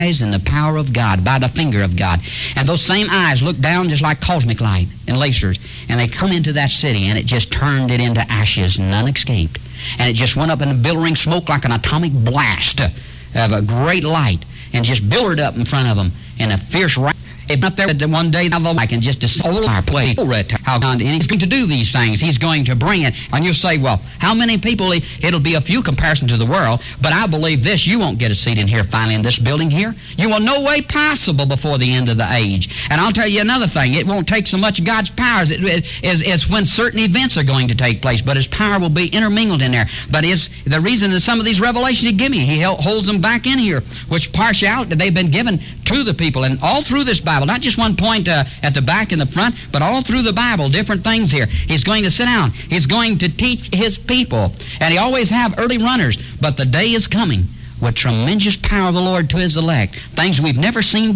in the power of God, by the finger of God. And those same eyes look down just like cosmic light and lasers, and they come into that city, and it just turned it into ashes. None escaped. And it just went up in billowing smoke like an atomic blast of a great light, and just billowed up in front of them in a fierce wrath. Up there one day, I can just dissolve our play. How God, and He's going to do these things. He's going to bring it. And you'll say, well, how many people? It'll be a few comparison to the world, but I believe this: you won't get a seat in here finally in this building here. You will no way possible before the end of the age. And I'll tell you another thing: it won't take so much God's power as when certain events are going to take place, but His power will be intermingled in there. But it's the reason that some of these revelations He gives me, He holds them back in here, which partiality they've been given to the people, and all through this Bible. Not just one point at the back and the front, but all through the Bible, different things here. He's going to sit down. He's going to teach His people. And He always have early runners. But the day is coming with tremendous power of the Lord to His elect. Things we've never seen